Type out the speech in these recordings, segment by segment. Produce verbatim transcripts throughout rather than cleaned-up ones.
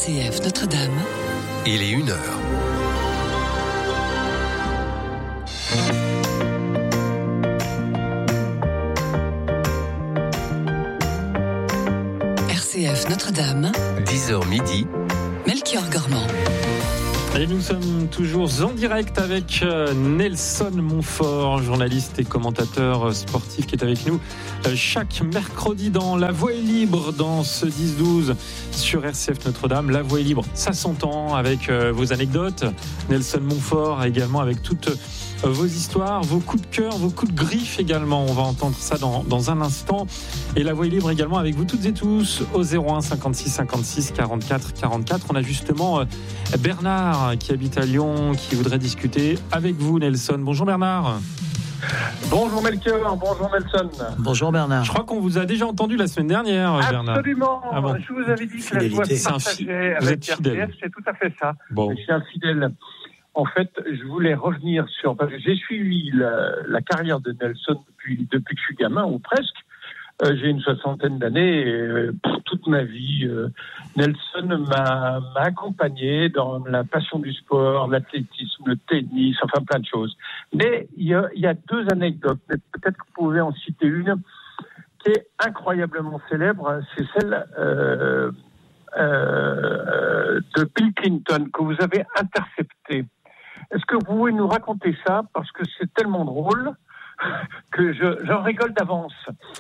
C F Notre-Dame. Il est une heure. R C F Notre-Dame. dix heures midi. Melchior Gormand. Et nous sommes toujours en direct avec Nelson Montfort, journaliste et commentateur sportif qui est avec nous chaque mercredi dans La Voix est libre dans ce dix douze sur R C F Notre-Dame. La Voix est libre, ça s'entend avec vos anecdotes. Nelson Montfort également avec toutes vos histoires, vos coups de cœur, vos coups de griffe également. On va entendre ça dans, dans un instant. Et La Voix est libre également avec vous toutes et tous au zéro un cinquante-six cinquante-six quarante-quatre quarante-quatre. On a justement Bernard qui habite à Lyon, qui voudrait discuter avec vous, Nelson. Bonjour Bernard. Bonjour Melchior, bonjour Nelson. Bonjour Bernard. Je crois qu'on vous a déjà entendu la semaine dernière, Bernard. Absolument. Ah bon. Je vous avais dit que la voix se partageait avec R C F, c'est tout à fait ça. Bon. Je suis un fidèle. En fait, je voulais revenir sur... Parce que j'ai suivi la, la carrière de Nelson depuis, depuis que je suis gamin, ou presque. Euh, j'ai une soixantaine d'années et euh, pour toute ma vie, euh, Nelson m'a, m'a accompagné dans la passion du sport, l'athlétisme, le tennis, enfin plein de choses. Mais il y a, il y a deux anecdotes, peut-être que vous pouvez en citer une, qui est incroyablement célèbre, c'est celle euh, euh, de Bill Clinton, que vous avez interceptée. Est-ce que vous pouvez nous raconter ça? Parce que c'est tellement drôle que je, j'en rigole d'avance.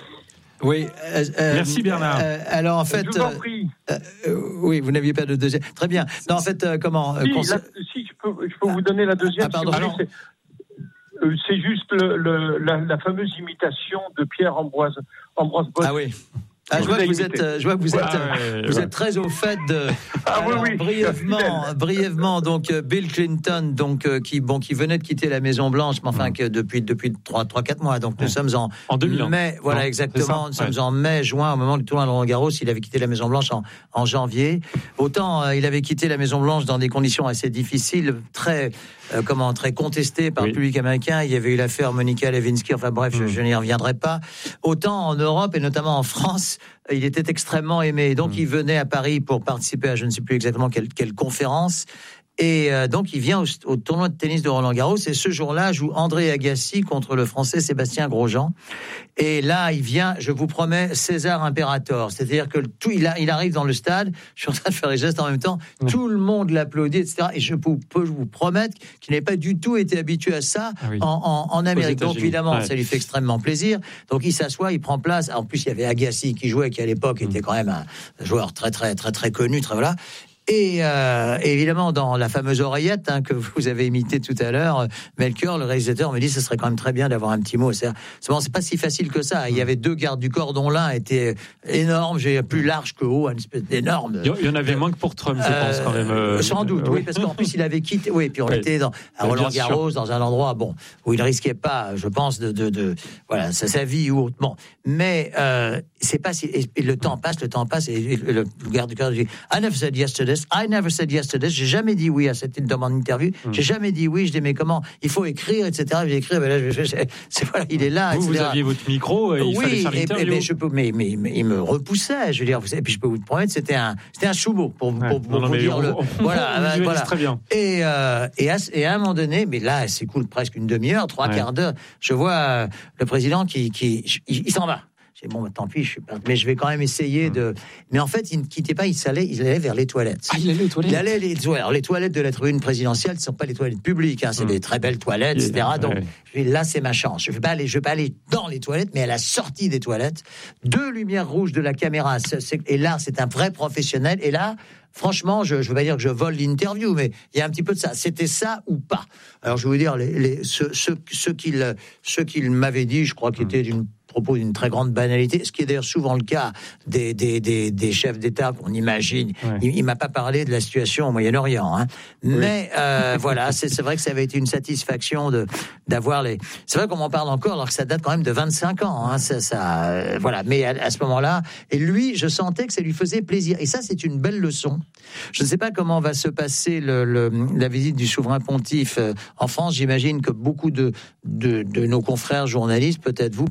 Oui. Euh, euh, Merci Bernard. Euh, alors en fait, je vous en prie. Euh, euh, oui, vous n'aviez pas de deuxième. Très bien. Non, en fait, euh, comment Si, cons... la, si je peux, je peux ah, vous donner la deuxième. Ah, pardon. Si vous voulez, c'est, euh, c'est juste le, le, la, la fameuse imitation de Pierre Ambroise Ambroise Boss. Ah oui. Ah, je vois que vous êtes, je vois que vous êtes, ouais, ouais, vous ouais. êtes très au fait de. Ah Alors, oui, oui. Brièvement, brièvement, donc Bill Clinton, donc euh, qui, bon, qui venait de quitter la Maison Blanche, mais enfin mmh. que depuis depuis trois, trois, quatre mois. Donc nous mmh. sommes en, en deux mille mai, voilà non, exactement. Nous ouais. sommes en mai, juin, au moment du tournoi de Roland-Garros. Il avait quitté la Maison Blanche en, en janvier. Autant euh, il avait quitté la Maison Blanche dans des conditions assez difficiles, très euh, comment très contestées par oui. le public américain. Il y avait eu l'affaire Monica Lewinsky. Enfin bref, mmh. je, je n'y reviendrai pas. Autant en Europe et notamment en France, il était extrêmement aimé. Donc, mmh. il venait à Paris pour participer à je ne sais plus exactement quelle, quelle conférence. Et euh, donc, il vient au, au tournoi de tennis de Roland-Garros. Et ce jour-là, joue André Agassi contre le Français Sébastien Grosjean. Et là, il vient, je vous promets, César Imperator. C'est-à-dire que tout, il, a, il arrive dans le stade. Je suis en train de faire les gestes en même temps. Mmh. Tout le monde l'applaudit, et cetera. Et je peux, peux vous promettre qu'il n'avait pas du tout été habitué à ça ah oui. en, en, en Amérique. Donc, évidemment, ouais. ça lui fait extrêmement plaisir. Donc, il s'assoit, il prend place. En plus, il y avait Agassi qui jouait, qui à l'époque mmh. était quand même un joueur très, très, très, très connu, très voilà. Et euh, évidemment, dans la fameuse oreillette hein, que vous avez imitée tout à l'heure, Melchior, le réalisateur, me dit ce serait quand même très bien d'avoir un petit mot. C'est, c'est, bon, c'est pas si facile que ça. Il y avait deux gardes du corps, dont l'un était énorme, j'ai plus large que haut, une espèce d'énorme. Il y en avait moins que pour Trump, je euh, pense quand même. Euh, sans doute, euh, oui, parce qu'en plus il avait quitté. Oui, puis on oui. était dans, à Roland-Garros, dans un endroit, bon, où il risquait pas, je pense, de, de, de voilà, sa, sa vie ou autre. Bon, mais euh, c'est pas si. Et le temps passe, le temps passe, et le, le garde du corps dit I never said yes to this. I never said yes to this. J'ai jamais dit oui à cette demande d'interview. Mm. J'ai jamais dit oui. Je dis mais comment il faut écrire, et cetera. Je vais écrire. Mais là, je, je, je, c'est voilà, il est là. Vous, et cetera. Vous aviez votre micro. Et il oui, fallait faire et, l'interview. mais je peux. Mais, mais, mais il me repoussait. Je veux dire. Et puis je peux vous promettre, c'était un, c'était un choumeau pour, ouais. pour, pour non, non, vous dire on, le. On, voilà, on voilà. Très bien. Et euh, et, à, et à un moment donné, mais là, c'est cool, presque une demi-heure, trois ouais. quarts d'heure. Je vois euh, le président qui, qui, il, il s'en va. J'ai dit, bon, bah, tant pis, je suis pas... mais je vais quand même essayer mmh. de. Mais en fait, il ne quittait pas, il allait, il allait vers les toilettes. Ah, il allait aux toilettes. Il allait les toilettes. Alors, les toilettes de la tribune présidentielle, ce ne sont pas les toilettes publiques, hein, c'est mmh. des très belles toilettes, et cetera. Donc, ouais. je dis, là, c'est ma chance. Je ne vais pas aller, je vais pas aller dans les toilettes, mais à la sortie des toilettes, deux lumières rouges de la caméra. C'est, c'est... Et là, c'est un vrai professionnel. Et là. Franchement, je ne veux pas dire que je vole l'interview, mais il y a un petit peu de ça. C'était ça ou pas. Alors, je vais vous dire, les, les, ceux, ceux, ceux, qu'il, ceux qu'il m'avait dit, je crois qu'ils étaient d'une propos d'une très grande banalité, ce qui est d'ailleurs souvent le cas des, des, des, des chefs d'État qu'on imagine. Ouais. Il ne m'a pas parlé de la situation au Moyen-Orient. Hein. Oui. Mais euh, voilà, c'est, c'est vrai que ça avait été une satisfaction de, d'avoir les... C'est vrai qu'on m'en parle encore, alors que ça date quand même de vingt-cinq ans. Hein, ça, ça, euh, voilà. Mais à, à ce moment-là, et lui, je sentais que ça lui faisait plaisir. Et ça, c'est une belle leçon. Je ne sais pas comment va se passer le, le, la visite du souverain pontife en France. J'imagine que beaucoup de, de, de nos confrères journalistes, peut-être vous, peut-être moi,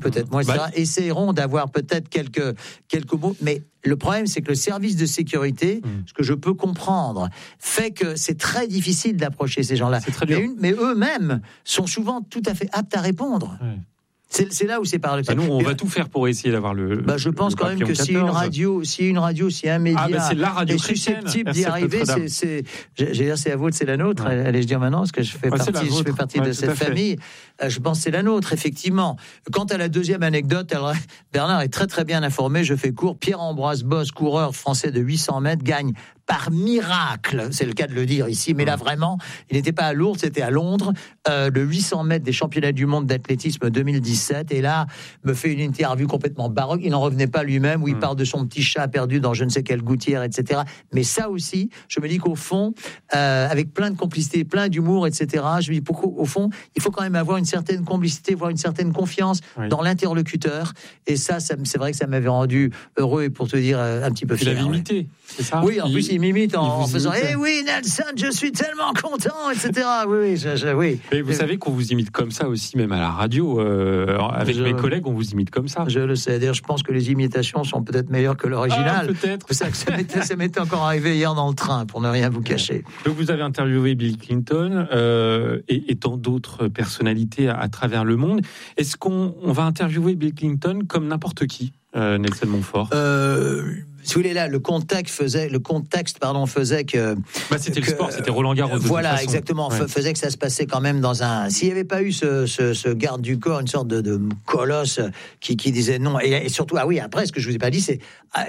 cetera, bah, essaieront d'avoir peut-être quelques, quelques mots, mais le problème, c'est que le service de sécurité, mmh. ce que je peux comprendre, fait que c'est très difficile d'approcher ces gens-là. C'est très mais, une, mais eux-mêmes sont souvent tout à fait aptes à répondre. Ouais. C'est, c'est là où c'est paradoxal. Bah nous, on va tout faire pour essayer d'avoir le. Bah, je pense quand même que si une radio, si une radio, si un média ah bah c'est la radio est susceptible d'y arriver, c'est, c'est, j'ai dire, c'est la vôtre, c'est la nôtre. Ouais. Allez, je dis maintenant, parce que je fais ouais, partie, je fais partie ouais, de cette famille. Euh, je pense que c'est la nôtre, effectivement. Quant à la deuxième anecdote, alors, Bernard est très très bien informé. Je fais court. Pierre-Ambroise Bosse, coureur français de huit cents mètres, gagne par miracle, c'est le cas de le dire ici, mais là vraiment, il n'était pas à Lourdes, c'était à Londres, euh, le huit cents mètres des championnats du monde d'athlétisme deux mille dix-sept, et là, me fait une interview complètement baroque, il n'en revenait pas lui-même, où il mmh. parle de son petit chat perdu dans je ne sais quelle gouttière, et cetera. Mais ça aussi, je me dis qu'au fond, euh, avec plein de complicité, plein d'humour, et cetera, je me dis pourquoi, au fond, il faut quand même avoir une certaine complicité, voire une certaine confiance oui. dans l'interlocuteur, et ça, ça, c'est vrai que ça m'avait rendu heureux, et pour te dire, un petit peu fier. Il avait imité, c'est ça? Oui, en il... plus, il m'imite en, en faisant eh oui Nelson, je suis tellement content, et cetera. Oui, oui, je, je, oui. Mais vous et... savez qu'on vous imite comme ça aussi, même à la radio. Euh, avec je... mes collègues, on vous imite comme ça. Je le sais. D'ailleurs, je pense que les imitations sont peut-être meilleures que l'original. Ah, peut-être. Ça, ça, m'était, ça m'était encore arrivé hier dans le train, pour ne rien vous cacher. Donc, vous avez interviewé Bill Clinton euh, et, et tant d'autres personnalités à, à travers le monde. Est-ce qu'on on va interviewer Bill Clinton comme n'importe qui, euh, Nelson Montfort? euh... Si vous voulez, là, le contexte faisait, le contexte, pardon, faisait que. Bah, c'était que, le sport, c'était Roland Garros. Voilà, exactement. Ouais. Faisait que ça se passait quand même dans un. S'il n'y avait pas eu ce, ce, ce garde du corps, une sorte de, de colosse qui, qui disait non. Et, et surtout, ah oui, après, ce que je vous ai pas dit, c'est.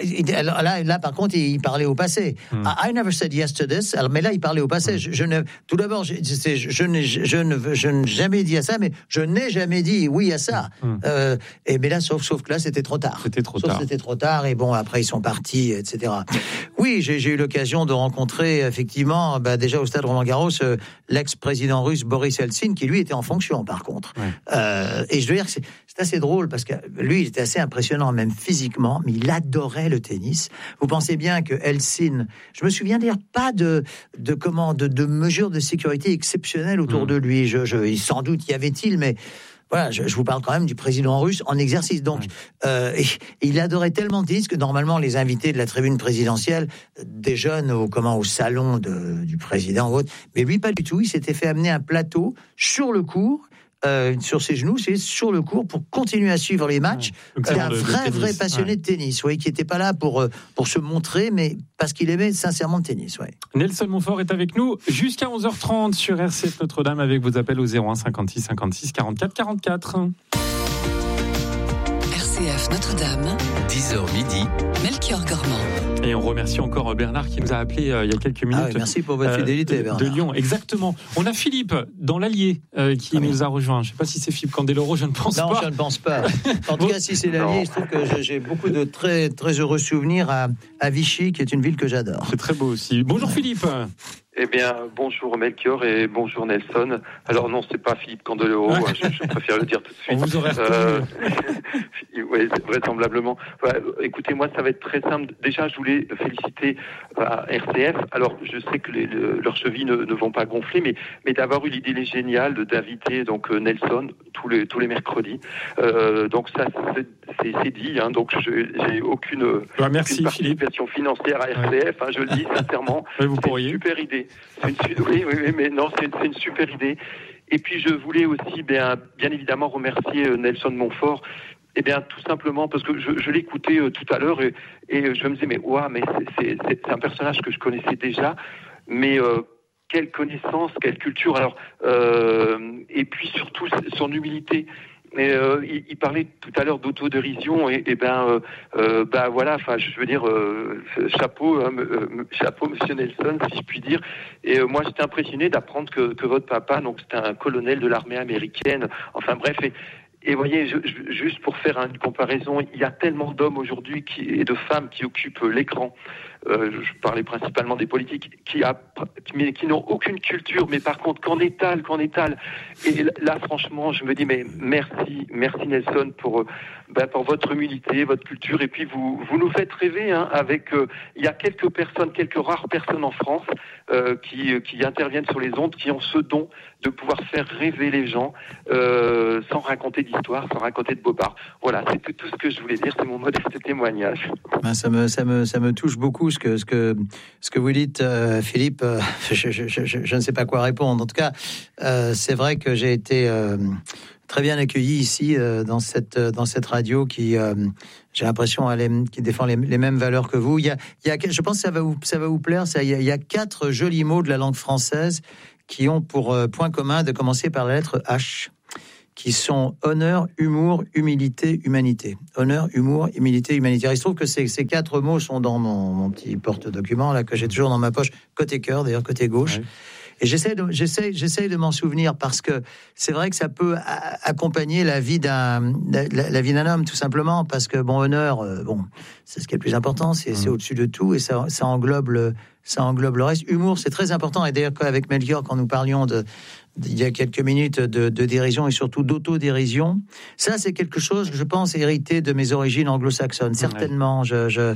Là, là par contre, il parlait au passé. Hmm. I never said yes to this. Alors, mais là, il parlait au passé. Hmm. Je, je ne. Tout d'abord, je, je, je, je, ne, je, ne, je n'ai jamais dit à ça, mais je n'ai jamais dit oui à ça. Hmm. Euh, et mais là, sauf, sauf que là, c'était trop tard. C'était trop sauf tard. C'était trop tard. Et bon, après, ils sont partis, et cetera. Oui, j'ai, j'ai eu l'occasion de rencontrer effectivement, bah, déjà au stade Roland-Garros, euh, l'ex-président russe Boris Eltsine, qui lui était en fonction par contre. Ouais. Euh, et je dois dire que c'est, c'est assez drôle parce que lui, il était assez impressionnant même physiquement, mais il adorait le tennis. Vous pensez bien que Eltsine, je me souviens d'ailleurs pas de de comment de, de mesures de sécurité exceptionnelles autour mmh. de lui. Je, je, sans doute y avait-il, mais voilà, je, je vous parle quand même du président russe en exercice. Donc, euh, et, il adorait tellement de tennis que normalement les invités de la tribune présidentielle déjeunent au comment au salon de, du président ou autre. Mais lui, pas du tout. Il s'était fait amener un plateau sur le court. Euh, sur ses genoux, c'est sur le court pour continuer à suivre les matchs. Ouais. C'était un vrai, vrai passionné ouais. de tennis, oui, qui n'était pas là pour, pour se montrer, mais parce qu'il aimait sincèrement le tennis. Ouais. Nelson Montfort est avec nous jusqu'à onze heures trente sur R C F Notre-Dame avec vos appels au zéro un cinquante-six cinquante-six quarante-quatre quarante-quatre. R C F Notre-Dame, dix heures midi, Melchior Gormand. Et on remercie encore Bernard qui nous a appelé euh, il y a quelques minutes. Ah oui, merci pour votre fidélité, euh, Bernard. De Lyon, exactement. On a Philippe dans l'Allier euh, qui ah, nous a rejoint. Je ne sais pas si c'est Philippe Candeloro, je ne pense non, pas. Non, je ne pense pas. En tout cas, si c'est l'Allier, je trouve que j'ai, j'ai beaucoup de très, très heureux souvenirs à, à Vichy, qui est une ville que j'adore. C'est très beau aussi. Bonjour Philippe. Eh bien, bonjour Melchior et bonjour Nelson. Alors non, c'est pas Philippe Candeloro, ouais. je, je préfère le dire tout de suite. On vous aurait euh, oui, vraisemblablement. Voilà, écoutez, moi, ça va être très simple. Déjà, je voulais féliciter euh, R C F. Alors, je sais que les, le, leurs chevilles ne, ne vont pas gonfler, mais, mais d'avoir eu l'idée géniale d'inviter donc Nelson tous les tous les mercredis. Euh, donc ça, c'est, c'est, c'est dit. Hein, donc, je, j'ai aucune, bah, merci, aucune participation Philippe. financière à R C F. Hein, je le dis sincèrement. Ouais, vous c'est pourriez. Une super idée. C'est une, oui, oui, oui, mais non, c'est une, c'est une super idée. Et puis, je voulais aussi, bien, bien évidemment, remercier Nelson Montfort. Eh bien, tout simplement parce que je, je l'écoutais euh, tout à l'heure et, et je me disais, mais ouah, mais c'est, c'est, c'est un personnage que je connaissais déjà, mais euh, quelle connaissance, quelle culture. Alors, euh, et puis surtout son humilité. Et, euh, il, il parlait tout à l'heure d'autodérision et, et ben, euh, euh, ben voilà, enfin, je veux dire, euh, chapeau, hein, euh, chapeau, Monsieur Nelson, si je puis dire. Et euh, moi, j'étais impressionné d'apprendre que, que votre papa, donc c'était un colonel de l'armée américaine. Enfin bref. Et, Et voyez, je, je, juste pour faire une comparaison, il y a tellement d'hommes aujourd'hui qui, et de femmes qui occupent l'écran. Euh, je parlais principalement des politiques qui, a, qui, qui n'ont aucune culture, mais par contre qu'en étalent, qu'en étalent. Et là, franchement, je me dis mais merci, merci Nelson pour ben, pour votre humilité, votre culture, et puis vous vous nous faites rêver hein, avec. Euh, il y a quelques personnes, quelques rares personnes en France euh, qui qui interviennent sur les ondes, qui ont ce don de pouvoir faire rêver les gens euh, sans raconter d'histoire, sans raconter de bobards. Voilà, c'est tout, tout ce que je voulais dire, c'est mon modeste témoignage. Ben, ça me, ça me, ça me touche beaucoup ce que, ce que, ce que vous dites, euh, Philippe. Euh, je, je, je, je ne sais pas quoi répondre. En tout cas, euh, c'est vrai que j'ai été euh, très bien accueilli ici euh, dans cette, dans cette radio qui, euh, j'ai l'impression, elle est, qui défend les, les mêmes valeurs que vous. Il y a, il y a, je pense que ça va vous, ça va vous plaire. Ça, il y a, il y a quatre jolis mots de la langue française qui ont pour euh, point commun de commencer par la lettre H, qui sont honneur, humour, humilité, humanité. Honneur, humour, humilité, humanité. Alors, il se trouve que ces, ces quatre mots sont dans mon, mon petit porte-document là que j'ai toujours dans ma poche, côté cœur, d'ailleurs côté gauche. Ouais. Et j'essaie de, j'essaie, j'essaie de m'en souvenir parce que c'est vrai que ça peut a- accompagner la vie d'un, la, la vie d'un homme, tout simplement, parce que bon, honneur, euh, bon, c'est ce qui est le plus important, c'est, mmh. c'est au-dessus de tout et ça, ça englobe le, ça englobe le reste. Humour, c'est très important. Et d'ailleurs, avec Melchior, quand nous parlions de, de il y a quelques minutes de, de dérision et surtout d'autodérision, ça, c'est quelque chose, je pense, hérité de mes origines anglo-saxonnes. Certainement, ouais. je, je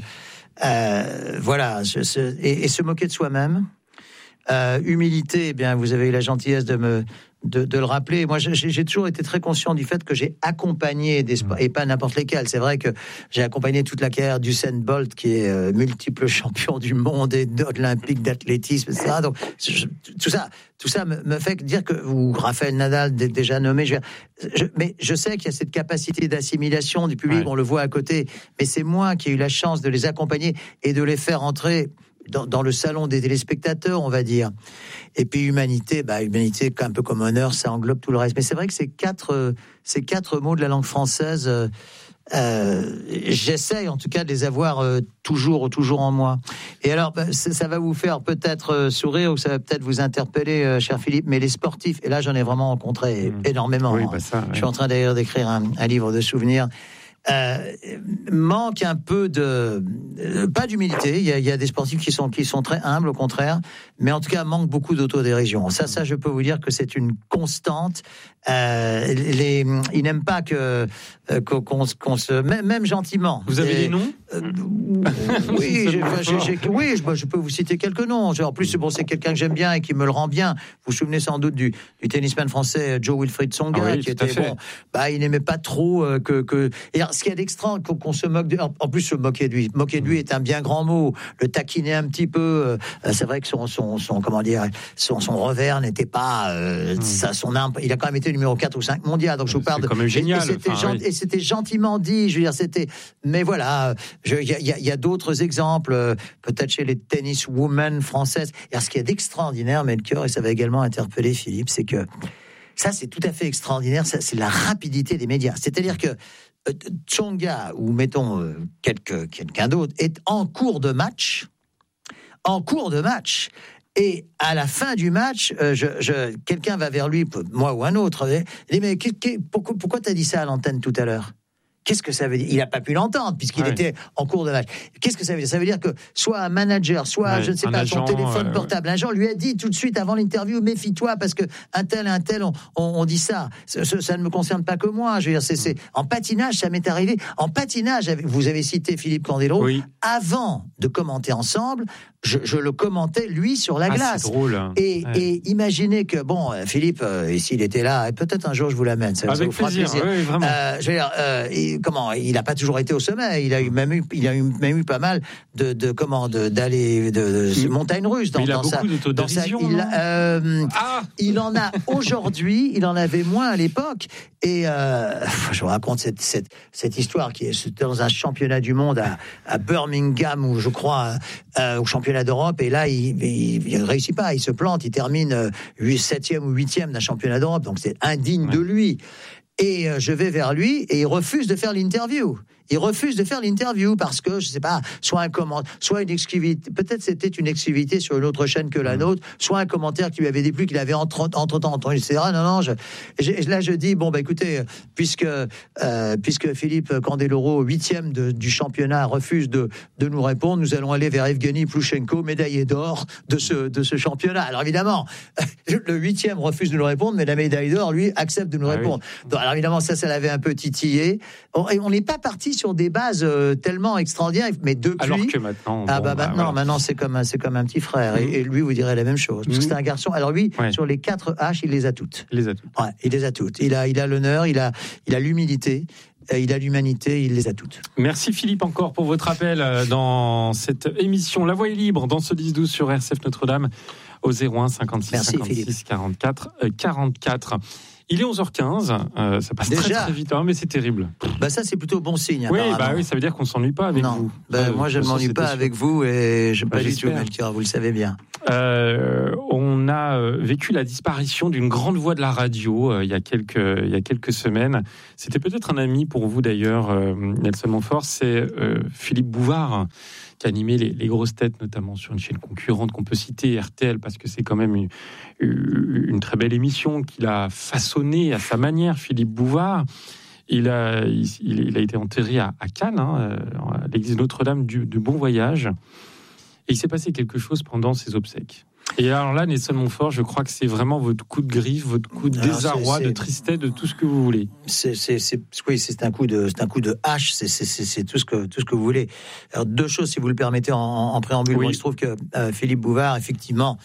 euh, voilà, je, je, et, et se moquer de soi-même. Euh, humilité, eh bien, vous avez eu la gentillesse de me de, de le rappeler. Moi, j'ai, j'ai toujours été très conscient du fait que j'ai accompagné des sports, et pas n'importe lesquels. C'est vrai que j'ai accompagné toute la carrière d'Usain Bolt, qui est euh, multiple champion du monde et olympique d'athlétisme, et cetera. Donc, je, tout ça, tout ça me, me fait dire que, ou Rafael Nadal, d- déjà nommé, je, je, mais je sais qu'il y a cette capacité d'assimilation du public, ouais. On le voit à côté, mais c'est moi qui ai eu la chance de les accompagner et de les faire entrer Dans, dans le salon des téléspectateurs, on va dire. Et puis humanité, bah humanité, un peu comme honneur, ça englobe tout le reste. Mais c'est vrai que ces quatre, euh, ces quatre mots de la langue française, euh, euh, j'essaye en tout cas de les avoir euh, toujours, toujours en moi. Et alors, bah, ça va vous faire peut-être euh, sourire ou ça va peut-être vous interpeller, euh, cher Philippe, mais les sportifs, et là j'en ai vraiment rencontré mmh. énormément. Oui, bah ça, ouais. Je suis en train d'ailleurs d'écrire un, un livre de souvenirs. Euh, manque un peu de euh, pas d'humilité. Il y, a, il y a des sportifs qui sont qui sont très humbles, au contraire, mais en tout cas manque beaucoup d'autodérision. Ça, ça, je peux vous dire que c'est une constante. Euh, les, ils n'aiment pas que euh, qu'on, qu'on se même, même gentiment. Vous avez et, des noms euh, Oui, j'ai, j'ai, j'ai, oui, je, je peux vous citer quelques noms. En plus, bon, c'est quelqu'un que j'aime bien et qui me le rend bien. Vous vous souvenez sans doute du, du tennisman français Joe Wilfried Tsonga, ah oui, qui était bon. Bah, il n'aimait pas trop euh, que que. Et alors, ce qu'il y a d'extra, qu'on, qu'on se moque de. En plus, se moquer de lui. Moquer de lui est un bien grand mot. Le taquiner un petit peu. Euh, c'est vrai que son son son comment dire son son revers n'était pas euh, mmh. ça, son arme. Il a quand même été numéro quatre ou cinq mondial. Donc je vous parle c'est de. Quand même génial. Et, et c'était, enfin, gent- oui. et c'était gentiment dit. Je veux dire, c'était. Mais voilà, il y, y, y a d'autres exemples. Euh, peut-être chez les tennis women françaises. Et alors, ce qui est d'extraordinaire, Melchior, et ça va également interpeller Philippe, c'est que ça, c'est tout à fait extraordinaire. Ça, c'est la rapidité des médias. C'est-à-dire que euh, Tsonga, ou mettons euh, quelque, quelqu'un d'autre, est en cours de match, en cours de match, et à la fin du match, euh, je, je, quelqu'un va vers lui, moi ou un autre, et dit mais qu- qu- pourquoi, pourquoi t'as dit ça à l'antenne tout à l'heure ? Qu'est-ce que ça veut dire ? Il n'a pas pu l'entendre puisqu'il ouais. était en cours de match. Qu'est-ce que ça veut dire ? Ça veut dire que soit un manager, soit, ouais, je ne sais pas, agent, son téléphone euh, portable, ouais. un agent lui a dit tout de suite avant l'interview, méfie-toi parce que un tel, un tel, on, on, on dit ça. Ça, ça. Ça ne me concerne pas que moi. Je veux dire, c'est, c'est... En patinage, ça m'est arrivé. En patinage, vous avez cité Philippe Candeloro. Oui. Avant de commenter ensemble, je, je le commentais, lui, sur la ah, glace. C'est drôle. Et, ouais. et imaginez que, bon, Philippe, euh, s'il était là, peut-être un jour je vous l'amène. Ça, Avec ça vous fera plaisir, plaisir. Oui, vraiment. Euh, je veux dire, euh, et, comment, il n'a pas toujours été au sommet. Il a eu même eu, il a eu même eu pas mal de, de comment, de, d'aller de, de, de montagne russe dans, il a dans beaucoup sa, d'autodérision. dans sa, il, euh, ah il en a aujourd'hui. Il en avait moins à l'époque. Et euh, je vous raconte cette, cette, cette histoire qui est dans un championnat du monde à, à Birmingham, où je crois, euh, au championnat d'Europe. Et là, il ne réussit pas. Il se plante. Il termine septième ou huitième d'un championnat d'Europe. Donc c'est indigne ouais. de lui. Et euh, je vais vers lui et il refuse de faire l'interview. Il refuse de faire l'interview parce que, je sais pas, soit un commentaire, soit une exclusivité, peut-être c'était une exclusivité sur une autre chaîne que la nôtre, soit un commentaire qui lui avait déplu, qu'il avait entre, entre-temps entendu, et cetera. Non, non, je, je, là je dis, bon, bah écoutez, puisque, euh, puisque Philippe Candeloro, huitième de, du championnat, refuse de, de nous répondre, nous allons aller vers Evgeny Plouchenko, médaillé d'or de ce, de ce championnat. Alors évidemment, le huitième refuse de nous répondre, mais la médaille d'or, lui, accepte de nous ah répondre. Oui. Donc, alors évidemment, ça, ça l'avait un peu titillé. Et on n'est pas parti sur des bases euh, tellement extraordinaires. Mais depuis, alors que maintenant, ah bon, bah, bah maintenant, voilà. maintenant c'est comme un, c'est comme un petit frère. Mmh. Et, et lui vous dirait la même chose. Parce que Mmh. c'est un garçon. Alors lui, Ouais. sur les quatre H, il les a toutes. Il les a toutes. Ouais, il les a toutes. Il a, il a l'honneur, il a, il a l'humilité, euh, il a l'humanité, il les a toutes. Merci Philippe encore pour votre appel euh, dans cette émission La Voix est libre dans ce dix douze sur R C F Notre-Dame au zéro un cinquante-six Merci, cinquante-six Philippe. quarante-quatre euh, quarante-quatre. Il est onze heures quinze, euh, ça passe Déjà très très vite, hein, mais c'est terrible. Bah ça c'est plutôt bon signe. Oui, apparemment. bah oui, ça veut dire qu'on s'ennuie pas avec non. vous. Bah, Euh, moi je ne ça, m'ennuie c'était pas sûr. avec vous et je Bah, pas du tout j'espère. Melchior, vous le savez bien. Euh, on a euh, vécu la disparition d'une grande voix de la radio euh, il y a quelques il y a quelques semaines. C'était peut-être un ami pour vous d'ailleurs, euh, Nelson Montfort. C'est euh, Philippe Bouvard qui animait les, les grosses têtes, notamment sur une chaîne concurrente qu'on peut citer, R T L, parce que c'est quand même une, une très belle émission qu'il a façonnée à sa manière. Philippe Bouvard. Il a, il, il a été enterré à, à Cannes, hein, à l'église Notre-Dame du, du Bon Voyage. Et il s'est passé quelque chose pendant ses obsèques. Et alors là, Nelson Montfort, je crois que c'est vraiment votre coup de griffe, votre coup de Alors, désarroi, c'est- c'est- de tristesse, de tout ce que vous voulez. C'est, c'est, c'est, oui, c'est un coup de, c'est un coup de hache. C'est, c'est, c'est, c'est tout ce que, tout ce que vous voulez. Alors deux choses, si vous le permettez, en, en préambule. Oui. Moi, il se trouve que euh, Philippe Bouvard, effectivement,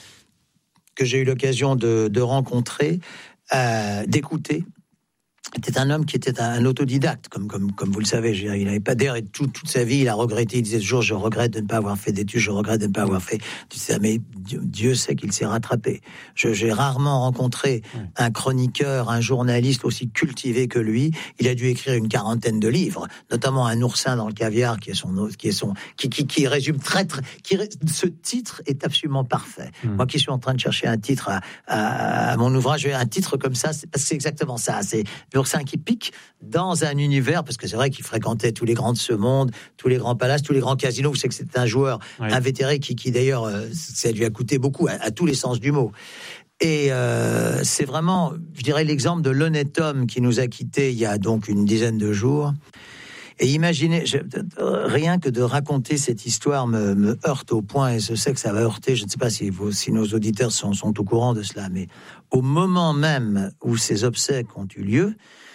que j'ai eu l'occasion de, de rencontrer, euh, d'écouter. Était un homme qui était un, un autodidacte, comme, comme, comme vous le savez. Je veux dire, il n'avait pas d'air et tout, toute sa vie, il a regretté. Il disait toujours, je regrette de ne pas avoir fait d'études, je regrette de ne pas avoir fait. Tu sais, mais Dieu, Dieu sait qu'il s'est rattrapé. Je, j'ai rarement rencontré Ouais. un chroniqueur, un journaliste aussi cultivé que lui. Il a dû écrire une quarantaine de livres, notamment Un oursin dans le caviar, qui est son, qui est son, qui, qui, qui résume très, très, qui, ce titre est absolument parfait. Mmh. Moi qui suis en train de chercher un titre à, à, à mon ouvrage, un titre comme ça, c'est, parce que c'est exactement ça. C'est l'oursin qui pique dans un univers, parce que c'est vrai qu'il fréquentait tous les grands de ce monde, tous les grands palaces, tous les grands casinos. Vous savez que c'est un joueur Ouais. invétéré qui, qui d'ailleurs, euh, ça lui a coûté beaucoup, à, à tous les sens du mot. Et euh, c'est vraiment, je dirais, l'exemple de l'honnête homme qui nous a quittés il y a donc une dizaine de jours. Et imaginez, je, rien que de raconter cette histoire me, me heurte au point, et je sais que ça va heurter, je ne sais pas si, vous, si nos auditeurs sont, sont au courant de cela, mais au moment même où ces obsèques ont eu lieu,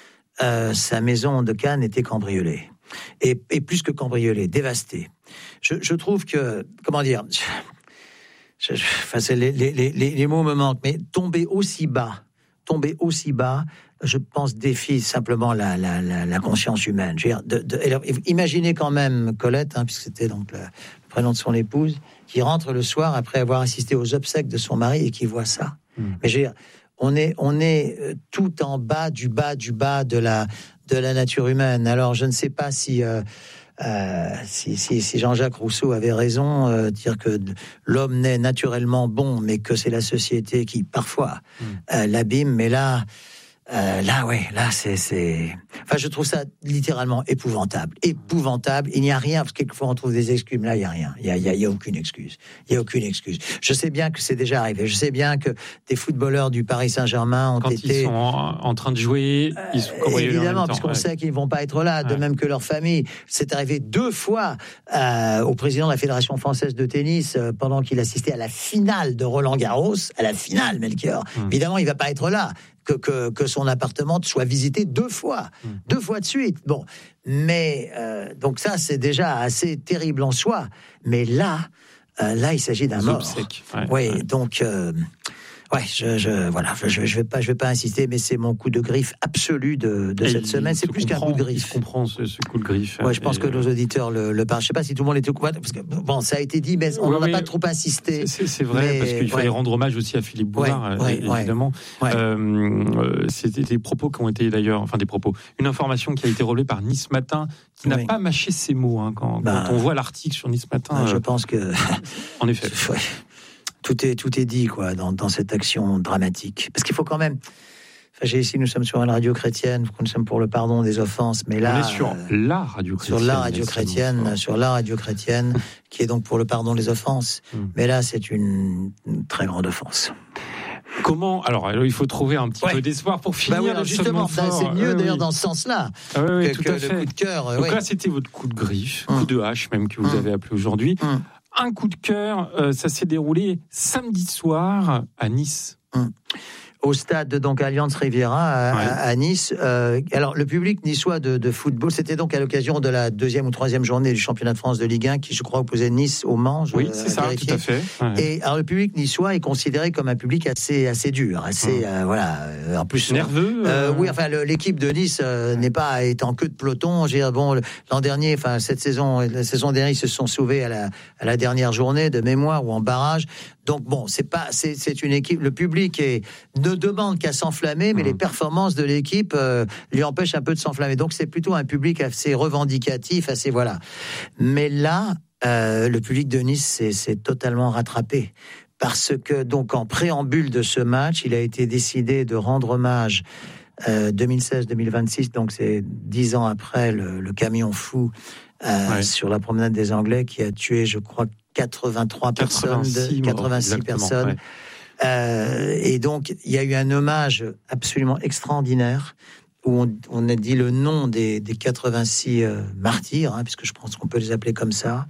euh, sa maison de Cannes était cambriolée. Et, et plus que cambriolée, dévastée. Je, je trouve que, comment dire, je, je, enfin, c'est les, les, les, les mots me manquent, mais tomber aussi bas, tomber aussi bas, je pense, défie simplement la, la, la, la conscience humaine. Je veux dire, de, de, alors, imaginez quand même Colette, hein, puisque c'était donc le, le prénom de son épouse, qui rentre le soir après avoir assisté aux obsèques de son mari et qui voit ça. Mmh. Mais je veux dire, on est, on est tout en bas du bas du bas de la, de la nature humaine. Alors, je ne sais pas si... Euh, Euh, si, si, si Jean-Jacques Rousseau avait raison, euh, dire que l'homme naît naturellement bon, mais que c'est la société qui parfois mmh. euh, l'abîme. Mais là, euh, là, ouais, là, c'est, c'est. Enfin, je trouve ça littéralement épouvantable, épouvantable. Il n'y a rien, parce que quelquefois on trouve des excuses, mais là, il n'y a rien. Il y a, il y a, il y a aucune excuse. Il y a aucune excuse. Je sais bien que c'est déjà arrivé. Je sais bien que des footballeurs du Paris Saint-Germain ont Quand été. Ils sont en, en train de jouer, ils sont euh, évidemment, parce qu'on ouais. sait qu'ils ne vont pas être là, de ouais. même que leur famille. C'est arrivé deux fois euh, au président de la Fédération française de tennis euh, pendant qu'il assistait à la finale de Roland-Garros, à la finale, Melchior. Hum. Évidemment, il ne va pas être là. Que, que, que son appartement soit visité deux fois, mmh. deux fois de suite. Bon, mais euh, donc ça, c'est déjà assez terrible en soi. Mais là, euh, là, il s'agit d'un mort. Obsèques, ouais, oui, ouais. donc, euh, ouais, je, je, voilà, je, je vais pas, je vais pas insister, mais c'est mon coup de griffe absolu de, de cette semaine. C'est plus qu'un coup de griffe. Je comprends ce, ce coup de griffe. Ouais, je pense que euh... nos auditeurs le, le parlent. Je sais pas si tout le monde était au courant, parce que bon, ça a été dit, mais on n'en oui, a pas trop insisté. C'est, c'est vrai, mais, parce qu'il fallait ouais. rendre hommage aussi à Philippe Bouvard, ouais, ouais, évidemment. Ouais. Euh, c'était des propos qui ont été d'ailleurs, enfin des propos, une information qui a été relevée par Nice Matin, qui oui. n'a pas mâché ses mots hein, quand, bah, quand on voit l'article sur Nice Matin. Bah, je euh, pense que, en effet. Ouais. Tout est, tout est dit quoi, dans, dans cette action dramatique. Parce qu'il faut quand même... Enfin, j'ai ici, nous sommes sur une radio chrétienne, nous sommes pour le pardon des offenses, mais là... On est sur euh, la radio chrétienne. Sur la radio chrétienne, sur la radio chrétienne, qui est donc pour le pardon des offenses. Mm. Mais là, c'est une, une très grande offense. Comment alors, alors, il faut trouver un petit ouais. peu d'espoir pour finir. Bah oui, justement, ça, c'est mieux euh, d'ailleurs oui. dans ce sens-là. Ah oui, oui, que, tout que à fait. Le coup de cœur. Donc oui. là, c'était votre coup de griffe, mm. coup de hache même que vous mm. avez appelé aujourd'hui. Mm. Un coup de cœur, euh, ça s'est déroulé samedi soir à Nice. Mm. au stade donc Allianz Riviera à, ouais. à, à Nice. Euh, alors le public niçois de, de football, c'était donc à l'occasion de la deuxième ou troisième journée du championnat de France de Ligue un, qui je crois opposait Nice au Mans. Oui, c'est ça, vérifier. Tout à fait. Ouais. Et alors le public niçois est considéré comme un public assez assez dur, assez ouais. euh, voilà. Euh, en plus nerveux. Euh, euh... Oui, enfin le, l'équipe de Nice euh, n'est pas est en queue de peloton. Je veux dire, bon, l'an dernier, enfin cette saison, la saison dernière, ils se sont sauvés à la à la dernière journée de mémoire ou en barrage. Donc bon, c'est pas, c'est, c'est une équipe. Le public est, ne demande qu'à s'enflammer, mais mmh. les performances de l'équipe euh, lui empêchent un peu de s'enflammer. Donc c'est plutôt un public assez revendicatif, assez voilà. Mais là, euh, le public de Nice s'est, s'est totalement rattrapé parce que donc en préambule de ce match, il a été décidé de rendre hommage. Euh, deux mille seize deux mille vingt-six, donc c'est dix ans après le, le camion fou euh, ouais. sur la promenade des Anglais qui a tué, je crois, quatre-vingt-trois personnes, quatre-vingt-six personnes. Ouais. Euh, et donc, il y a eu un hommage absolument extraordinaire où on, on a dit le nom des, des quatre-vingt-six euh, martyrs, hein, puisque je pense qu'on peut les appeler comme ça.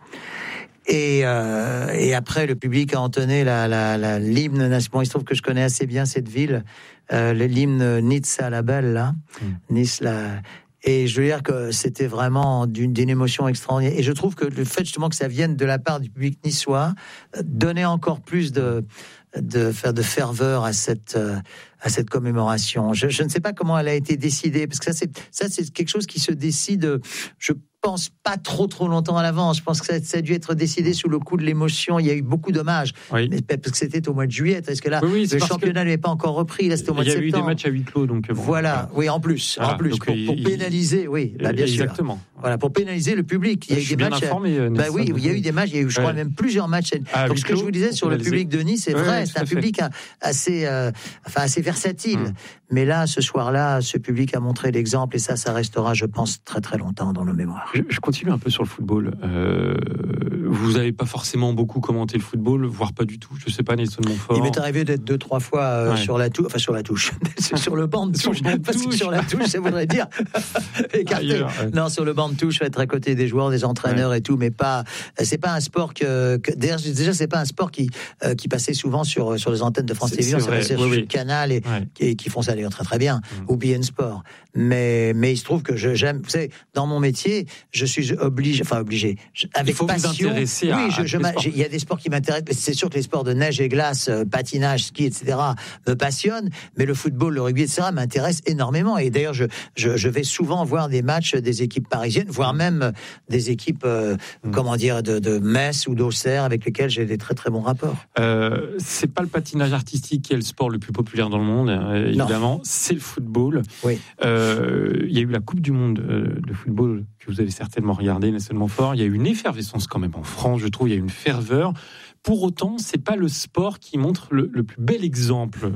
Et, euh, et après, le public a entonné la, la, la, l'hymne national. Il se trouve que je connais assez bien cette ville, euh, l'hymne Nizza la belle, là. Mm. Nice, la... Et je veux dire que c'était vraiment d'une, d'une émotion extraordinaire. Et je trouve que le fait justement que ça vienne de la part du public niçois donnait encore plus de, de, de ferveur à cette, à cette commémoration. Je, je ne sais pas comment elle a été décidée, parce que ça c'est, ça, c'est quelque chose qui se décide, je pense, pas trop trop longtemps à l'avance. Je pense que ça, ça a dû être décidé sous le coup de l'émotion. Il y a eu beaucoup d'hommages, oui. mais parce que c'était au mois de juillet. Parce que là, oui, oui, le championnat n'avait pas encore repris. Là, c'était au mois de septembre. Il y a eu des matchs à huis clos, donc bon, voilà. Oui, en plus, voilà, en plus, pour, pour il, pénaliser, oui, bah, bien exactement. sûr. Voilà, pour pénaliser le public. Il y a eu des matchs. Informé, à... bah oui, il y a eu des matchs. Il y a eu, je crois, ouais. même plusieurs matchs. Ah, donc, ce que je vous disais sur le public de Nice, c'est vrai, c'est un public assez, enfin, assez versatile. Mais là, ce soir-là, ce public a montré l'exemple, et ça, ça restera, je pense, très très longtemps dans nos mémoires. Je, je continue un peu sur le football. Euh, vous n'avez pas forcément beaucoup commenté le football, voire pas du tout. Je sais pas, Nelson Montfort. Il m'est arrivé d'être deux, trois fois euh, ouais. sur la touche, enfin sur la touche, sur le banc de touche, parce que sur la touche, ça voudrait dire écarté. Ailleurs, ouais. Non, sur le banc de touche, être à côté des joueurs, des entraîneurs ouais. et tout, mais pas. C'est pas un sport que, que déjà, c'est pas un sport qui euh, qui passait souvent sur sur les antennes de France Télévisions, ça passait sur le Canal et ouais. qui, qui font ça d'ailleurs très très bien, mmh. ou B N Sport. Mais mais il se trouve que je, j'aime, vous savez, dans mon métier, je suis obligé, enfin obligé, je, avec il faut passion. Vous intéresser à, oui, je, à je, je, il y a des sports qui m'intéressent. C'est sûr que les sports de neige et glace, euh, patinage, ski, et cetera, me passionnent. Mais le football, le rugby, et cetera, m'intéresse énormément. Et d'ailleurs, je, je, je vais souvent voir des matchs des équipes parisiennes, voire même des équipes, euh, mmh. comment dire, de, de Metz ou d'Auxerre, avec lesquelles j'ai des très très bons rapports. Euh, c'est pas le patinage artistique qui est le sport le plus populaire dans le monde, euh, évidemment. Non. C'est le football. Oui. Euh, il y a eu la Coupe du Monde euh, de football que vous avez certainement regardé, Nelson Montfort. Il y a eu une effervescence quand même en France, je trouve. Il y a eu une ferveur. Pour autant, c'est pas le sport qui montre le, le plus bel exemple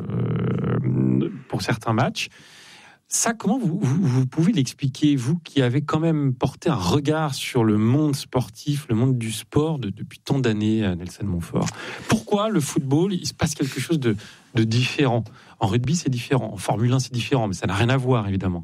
euh, pour certains matchs. Ça, comment vous, vous, vous pouvez l'expliquer, vous qui avez quand même porté un regard sur le monde sportif, le monde du sport de, depuis tant d'années, Nelson Montfort. Pourquoi le football, il se passe quelque chose de, de différent? En rugby, c'est différent. En Formule un, c'est différent, mais ça n'a rien à voir, évidemment.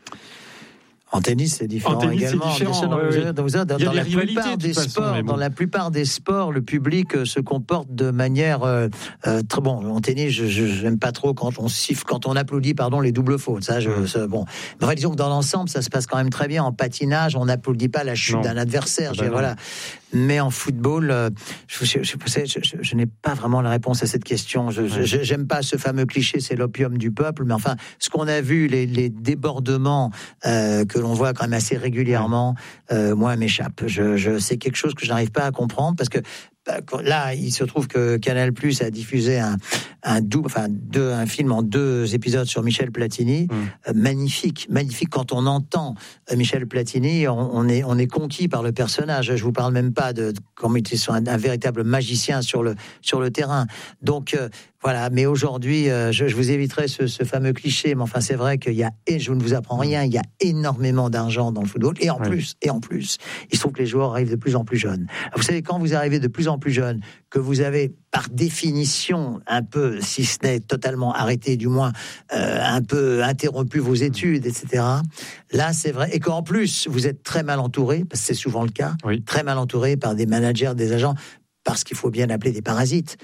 En tennis, c'est différent tennis, également. C'est différent, dans, ouais, dans, dans, dans, dans la plupart des façon, sports, bon. dans la plupart des sports, le public euh, se comporte de manière euh, euh, très bon. En tennis, je, je j'aime pas trop quand on siffle, quand on applaudit, pardon, les doubles fautes. Ça, je, mmh. ça, bon. Mais enfin, disons que dans l'ensemble, ça se passe quand même très bien. En patinage, on n'applaudit pas la chute non. d'un adversaire. Ah ben voilà. Mais en football, euh, je, je, je, je, je, je n'ai pas vraiment la réponse à cette question. Je, ouais. je, j'aime pas ce fameux cliché, c'est l'opium du peuple. Mais enfin, ce qu'on a vu, les, les débordements euh, que l'on voit quand même assez régulièrement, euh, moi, m'échappe. Je, je, c'est quelque chose que je n'arrive pas à comprendre parce que là, il se trouve que Canal+ a diffusé un, un double, enfin deux, un film en deux épisodes sur Michel Platini, mmh. euh, magnifique, magnifique. Quand on entend euh, Michel Platini, on, on est on est conquis par le personnage. Je vous parle même pas de, de comme il était un, un véritable magicien sur le sur le terrain. Donc euh, voilà. Mais aujourd'hui, euh, je, je vous éviterai ce, ce fameux cliché. Mais enfin, c'est vrai qu'il y a, et je ne vous apprends rien, il y a énormément d'argent dans le football. Et en oui. plus, et en plus, il se trouve que les joueurs arrivent de plus en plus jeunes. Vous savez, quand vous arrivez de plus en plus jeune, que vous avez par définition un peu, si ce n'est totalement arrêté, du moins euh, un peu interrompu vos études, et cetera. Là, c'est vrai, et qu'en plus vous êtes très mal entouré, parce que c'est souvent le cas, oui. très mal entouré par des managers, des agents, parce qu'il faut bien appeler des parasites. Mmh.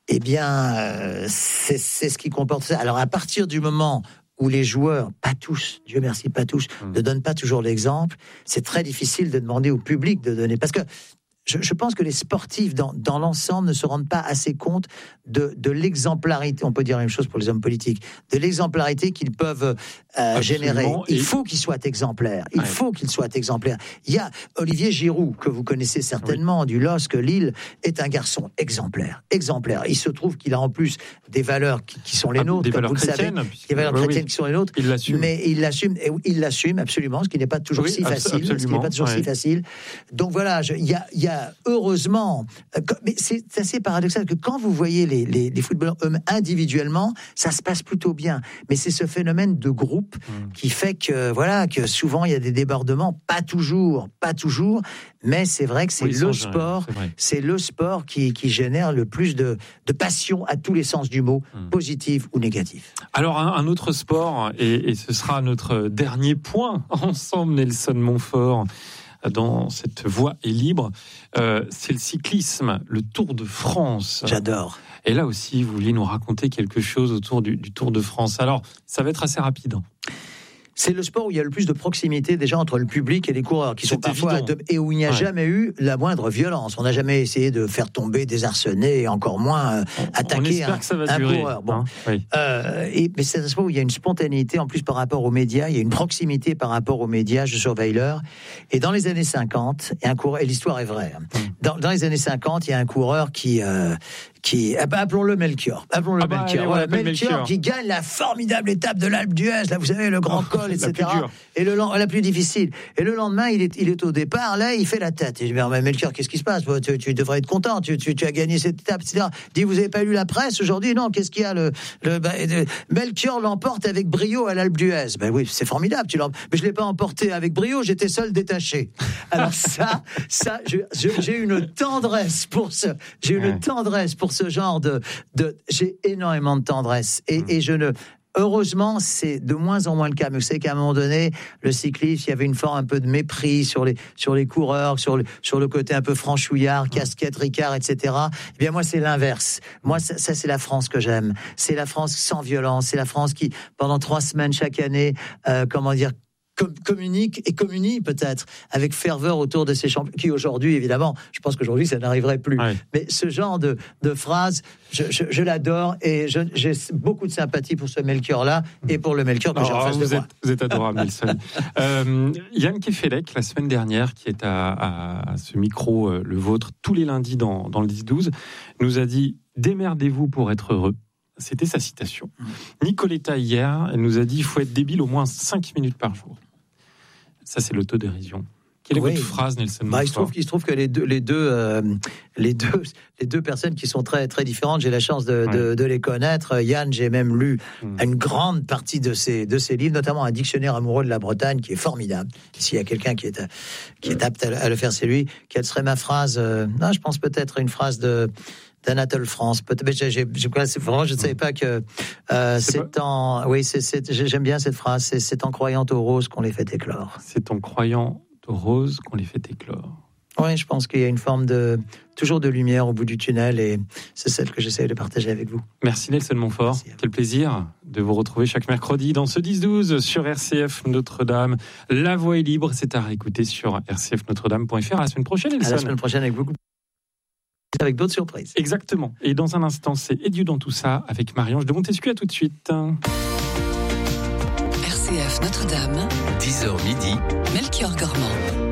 eh bien, euh, c'est, c'est ce qui comporte ça. Alors, à partir du moment où les joueurs, pas tous, Dieu merci, pas tous, mmh. ne donnent pas toujours l'exemple, c'est très difficile de demander au public de donner. Parce que je, je pense que les sportifs, dans, dans l'ensemble, ne se rendent pas assez compte de, de l'exemplarité, on peut dire la même chose pour les hommes politiques, de l'exemplarité qu'ils peuvent euh, générer. Il faut qu'ils soient exemplaires. Il ouais. faut qu'ils soient exemplaires. Il y a Olivier Giroud, que vous connaissez certainement, oui. du L O S C, Lille, est un garçon exemplaire. Exemplaire. Il se trouve qu'il a en plus des valeurs qui, qui sont les nôtres, des comme valeurs vous le savez, puisque... des valeurs oui, chrétiennes oui. qui sont les nôtres. Il l'assume. Mais il l'assume, et il l'assume absolument, ce qui n'est pas toujours oui, si facile. Absolument. Ce qui n'est pas toujours ouais. si facile. Donc voilà, il y a, il y a heureusement, euh, mais c'est, c'est assez paradoxal que quand vous voyez les, les, les footballeurs eux individuellement, ça se passe plutôt bien. Mais c'est ce phénomène de groupe mmh. qui fait que voilà que souvent il y a des débordements, pas toujours, pas toujours, mais c'est vrai que c'est oui, le sport, c'est, c'est le sport qui, qui génère le plus de, de passion à tous les sens du mot, mmh. positif ou négatif. Alors un, un autre sport, et, et ce sera notre dernier point ensemble, Nelson Montfort. Dans cette voie est libre, euh, c'est le cyclisme, le Tour de France. J'adore. Et là aussi, vous vouliez nous raconter quelque chose autour du, du Tour de France. Alors, ça va être assez rapide. C'est le sport où il y a le plus de proximité déjà entre le public et les coureurs, qui c'est sont parfois de, et où il n'y a ouais. jamais eu la moindre violence. On n'a jamais essayé de faire tomber, désarçonner, et encore moins euh, on, attaquer on un, un durer, coureur. Bon, hein oui. euh, et, mais c'est un sport où il y a une spontanéité en plus par rapport aux médias, il y a une proximité par rapport aux médias. Je surveille l'heure. Et dans les années cinquante, il y a un coureur, et l'histoire est vraie. Mmh. Dans, dans les années cinquante, il y a un coureur qui euh, qui, ah bah, appelons-le Melchior, appelons-le ah bah, Melchior, allez, voilà, Melchior, Melchior qui gagne la formidable étape de l'Alpe d'Huez, là vous savez le grand oh, col, et cetera. Et le la plus difficile. Et le lendemain, il est, il est au départ, là, il fait la tête. Et je dis, mais Melchior, qu'est-ce qui se passe? tu, tu devrais être content, tu, tu, tu as gagné cette étape, et cetera. Il dit, vous avez pas lu la presse aujourd'hui? Non, qu'est-ce qu'il y a? Le, le bah, Melchior l'emporte avec brio à l'Alpe d'Huez. Ben oui, c'est formidable, tu mais je l'ai pas emporté avec brio, j'étais seul détaché. Alors ça, ça, je, je, j'ai une tendresse pour ce, j'ai une ouais. tendresse pour ce genre de, de, j'ai énormément de tendresse. Et, mmh. et je ne, heureusement, c'est de moins en moins le cas. Mais vous savez qu'à un moment donné, le cyclisme, il y avait une forme un peu de mépris sur les, sur les coureurs, sur le, sur le côté un peu franchouillard, casquette, Ricard, et cetera. Eh bien, moi, c'est l'inverse. Moi, ça, ça, c'est la France que j'aime. C'est la France sans violence. C'est la France qui, pendant trois semaines chaque année, euh, comment dire, communique et communie peut-être avec ferveur autour de ces champions qui aujourd'hui évidemment je pense qu'aujourd'hui ça n'arriverait plus ouais. mais ce genre de, de phrase je, je, je l'adore et je, j'ai beaucoup de sympathie pour ce Melchior là et pour le Melchior que oh, j'ai en face vous de êtes, moi. Vous êtes adorable Nelson. euh, Yann Kefelec la semaine dernière qui est à, à, à ce micro euh, le vôtre tous les lundis dans, dans le dix douze nous a dit démerdez-vous pour être heureux. C'était sa citation. Mmh. Nicoletta hier elle nous a dit il faut être débile au moins cinq minutes par jour. Ça, c'est l'autodérision. Quelle est oui. votre phrase, Nelson Montfort? Bah, il se trouve, il se trouve que les deux, les deux, euh, les deux, les deux personnes qui sont très, très différentes, j'ai la chance de, ouais. de, de les connaître. Yann, j'ai même lu mmh. une grande partie de ses, de ses livres, notamment un dictionnaire amoureux de la Bretagne qui est formidable. S'il y a quelqu'un qui est, qui est apte à le faire, c'est lui. Quelle serait ma phrase? euh, Non, je pense peut-être une phrase de. d'Anatole France. Peut-être, j'ai, j'ai, c'est vraiment, je ne savais pas que euh, c'est, c'est en, oui, c'est, c'est, j'aime bien cette phrase. C'est, c'est en croyant aux roses qu'on les fait éclore. C'est en croyant aux roses qu'on les fait éclore. Oui, je pense qu'il y a une forme de toujours de lumière au bout du tunnel et c'est celle que j'essaie de partager avec vous. Merci Nelson Montfort. Quel plaisir de vous retrouver chaque mercredi dans ce dix douze sur R C F Notre-Dame. La voix est libre, c'est à réécouter sur r c f notre dame point f r. À la semaine prochaine, Nelson. À la semaine prochaine avec beaucoup. Avec d'autres surprises. Exactement. Et dans un instant, c'est Et Dieu dans tout ça avec Marie-Ange de Montesquieu. À tout de suite. R C F Notre-Dame. dix heures midi. Melchior Gormand.